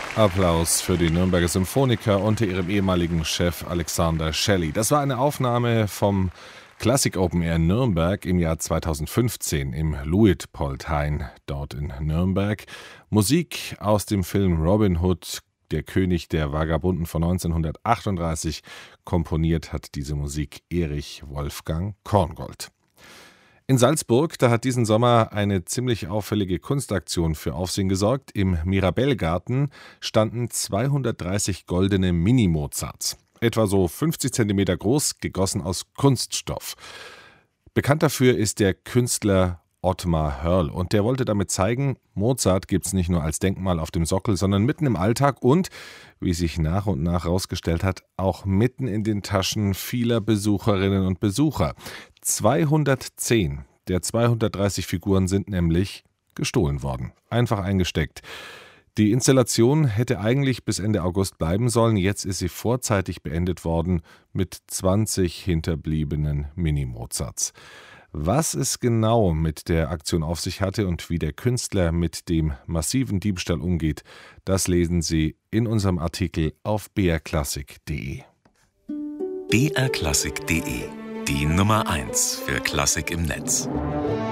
Applaus für die Nürnberger Symphoniker unter ihrem ehemaligen Chef Alexander Shelley. Das war eine Aufnahme vom Classic Open Air Nürnberg im Jahr 2015 im Luitpoldhain, dort in Nürnberg. Musik aus dem Film Robin Hood, der König der Vagabunden von 1938. Komponiert hat diese Musik Erich Wolfgang Korngold. In Salzburg, da hat diesen Sommer eine ziemlich auffällige Kunstaktion für Aufsehen gesorgt. Im Mirabellgarten standen 230 goldene Mini-Mozarts. Etwa so 50 Zentimeter groß, gegossen aus Kunststoff. Bekannt dafür ist der Künstler Ottmar Hörl. Und der wollte damit zeigen, Mozart gibt es nicht nur als Denkmal auf dem Sockel, sondern mitten im Alltag und, wie sich nach und nach herausgestellt hat, auch mitten in den Taschen vieler Besucherinnen und Besucher. 210 der 230 Figuren sind nämlich gestohlen worden. Einfach eingesteckt. Die Installation hätte eigentlich bis Ende August bleiben sollen. Jetzt ist sie vorzeitig beendet worden mit 20 hinterbliebenen Mini-Mozarts. Was es genau mit der Aktion auf sich hatte und wie der Künstler mit dem massiven Diebstahl umgeht, das lesen Sie in unserem Artikel auf brklassik.de. brklassik.de, die Nummer 1 für Klassik im Netz.